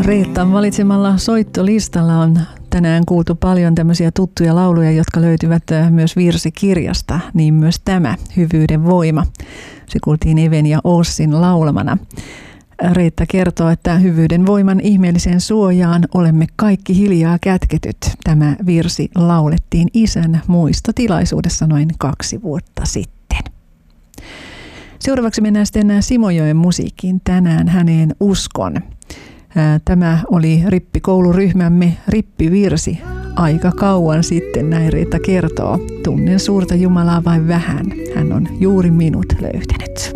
Reettan valitsemalla soittolistalla on tänään kuultu paljon tämmöisiä tuttuja lauluja, jotka löytyvät myös virsikirjasta, niin myös tämä Hyvyyden voima. Se kuultiin Even ja Ossin laulamana. Reetta kertoo, että hyvyyden voiman ihmeelliseen suojaan olemme kaikki hiljaa kätketyt. Tämä virsi laulettiin isän muistotilaisuudessa noin 2 vuotta sitten. Seuraavaksi mennään sitten Simojoen musiikkiin. Tänään häneen uskon. Tämä oli rippikouluryhmämme rippivirsi. Aika kauan sitten, näin Reetta kertoo. Tunnen suurta Jumalaa vain vähän. Hän on juuri minut löytänyt.